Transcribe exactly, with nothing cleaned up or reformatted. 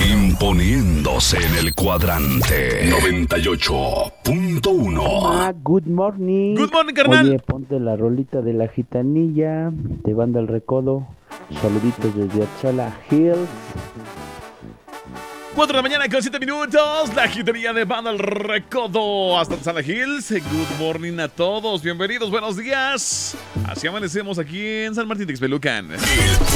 Imponiéndose en el cuadrante noventa y ocho punto uno. Ah, good morning. Good morning, carnal. Oye, ponte la rolita de la gitanilla de Banda El Recodo. Saluditos desde Atzala Hills. cuatro de la mañana con siete minutos. La gitería de Banda El Recodo hasta Sala Hills. Good morning a todos. Bienvenidos, buenos días. Así amanecemos aquí en San Martín Texmelucan.